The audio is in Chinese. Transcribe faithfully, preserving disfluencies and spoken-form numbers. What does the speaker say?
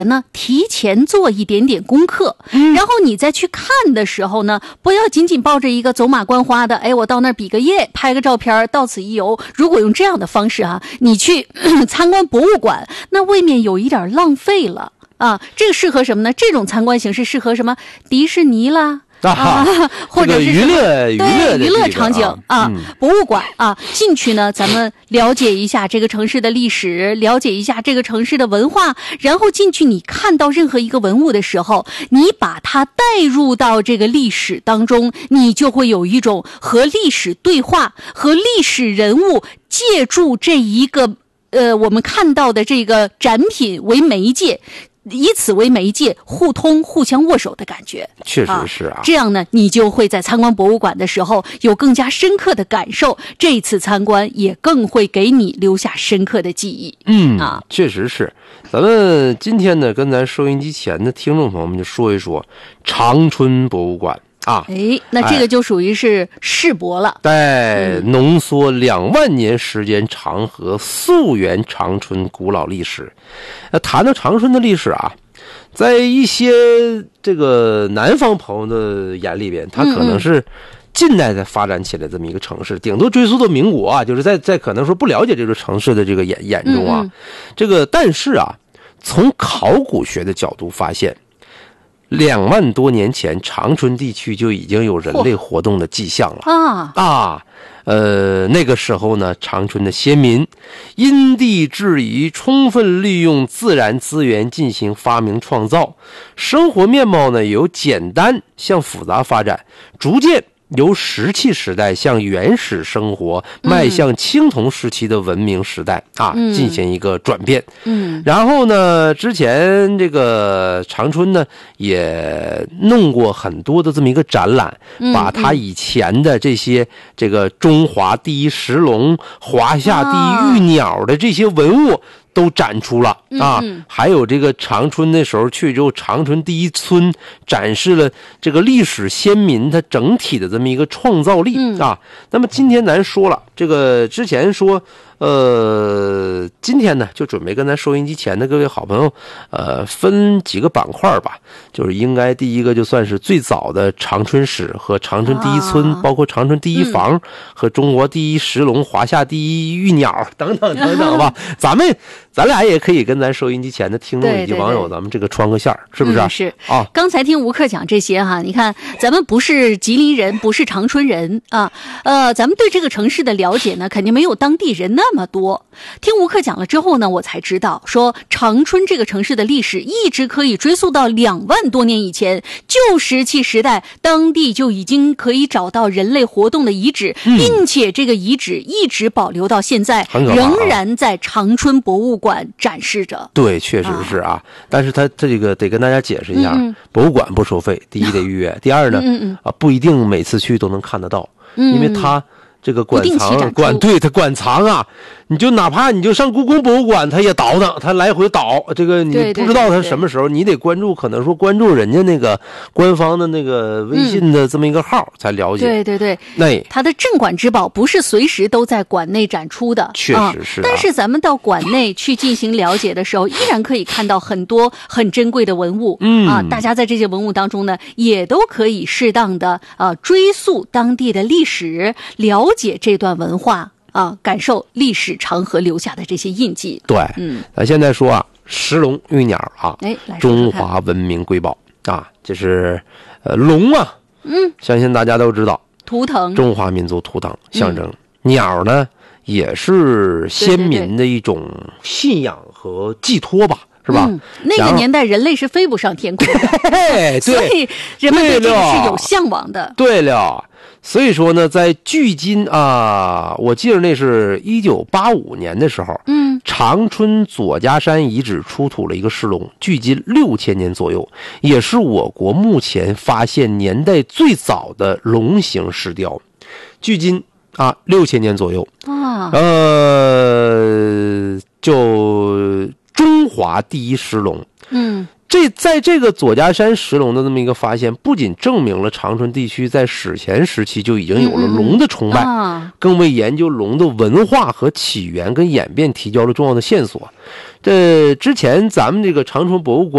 呢提前做一点点功课，然后你再去看的时候呢，不要仅仅抱着一个走马观花的，哎，我到那儿比个耶，拍个照片，到此一游。如果用这样的方式啊，你去参观博物馆，那未免有一点浪费了啊。这个适合什么呢？这种参观形式适合什么？迪士尼啦。啊，或者是娱乐娱乐娱乐场景啊，嗯、博物馆啊，进去呢，咱们了解一下这个城市的历史，了解一下这个城市的文化，然后进去，你看到任何一个文物的时候，你把它带入到这个历史当中，你就会有一种和历史对话，和历史人物借助这一个呃我们看到的这个展品为媒介。以此为媒介，互通、互相握手的感觉， 确实是啊。 啊这样呢，你就会在参观博物馆的时候有更加深刻的感受。这次参观也更会给你留下深刻的记忆。 嗯啊， 确实是。咱们今天呢，跟咱收音机前的听众朋友们就说一说长春博物馆。啊， 哎，那这个就属于是世博了。 对，浓缩两万年时间长河，溯源长春古老历史。那谈到长春的历史啊，在一些这个南方朋友的眼里边，它可能是近代才发展起来这么一个城市，顶多追溯到民国啊，就是在在可能说不了解这个城市的这个眼眼中啊，这个但是啊，从考古学的角度发现。两万多年前，长春地区就已经有人类活动的迹象了啊啊！呃，那个时候呢，长春的先民因地制宜，充分利用自然资源进行发明创造，生活面貌呢由简单向复杂发展，逐渐由石器时代向原始生活迈向青铜时期的文明时代、嗯、啊，进行一个转变。 嗯， 然后呢，之前这个长春呢也弄过很多的这么一个展览， 嗯、 把他以前的这些这个中华第一石龙、华夏第一玉鸟的这些文物。都展出了啊、 嗯嗯， 还有这个长春那时候去之后，长春第一村展示了这个历史先民他整体的这么一个创造力、嗯、啊。那么今天咱说了，这个之前说，呃，今天呢就准备跟咱收音机前的各位好朋友，呃，分几个板块吧。就是应该第一个就算是最早的长春史和长春第一村，啊、包括长春第一房、嗯、和中国第一石龙、华夏第一玉鸟等等等等吧。咱们咱俩也可以跟咱收音机前的听众以及网友，咱们这个穿个线儿，是不是、 嗯？是啊。 刚才听吴克讲这些哈，你看咱们不是吉林人，不是长春人啊，呃，咱们对这个城市的了解呢，肯定没有当地人那么多。听吴克讲了之后呢，我才知道说长春这个城市的历史一直可以追溯到两万多年以前，旧石器时代，当地就已经可以找到人类活动的遗址，嗯、并且这个遗址一直保留到现在，仍然在长春博物馆展示着。 对，确实是啊。啊但是他这个得跟大家解释一下，嗯、博物馆不收费，第一得预约，第二呢，嗯嗯啊不一定每次去都能看得到，嗯、因为他。这个馆藏馆对它馆藏啊，你就哪怕你就上故宫博物馆，它也倒腾，它来回倒。这个你不知道它什么时候，你得关注，可能说关注人家那个官方的那个微信的这么一个号、嗯、才了解。 对对对， 那它的镇馆之宝不是随时都在馆内展出的， 确实是、啊啊。但是咱们到馆内去进行了解的时候，依然可以看到很多很珍贵的文物。嗯啊，大家在这些文物当中呢，也都可以适当的呃追溯当地的历史，了解。了解这段文化啊，感受历史长河留下的这些印记。 对，嗯，咱现在说啊，石龙玉鸟啊， 哎， 中华文明瑰宝啊，这是呃龙啊，嗯，相信大家都知道， 图腾， 中华民族图腾象征。嗯、鸟呢，也是先民的一种信仰和寄托吧。是吧、嗯？ 那个年代人类是飞不上天空的， 对， 所以人们对这个是有向往的。 对了，所以说呢，在距今啊，我记得那是一九八五年的时候，嗯，长春左家山遗址出土了一个石龙，距今六千年左右，也是我国目前发现年代最早的龙形石雕，距今啊六千年左右啊，呃，就。中华第一石龙，嗯， 这在这个左家山石龙的这么一个发现，不仅证明了长春地区在史前时期就已经有了龙的崇拜， 嗯嗯啊、 更为研究龙的文化和起源跟演变提交了重要的线索。这之前咱们这个长春博物馆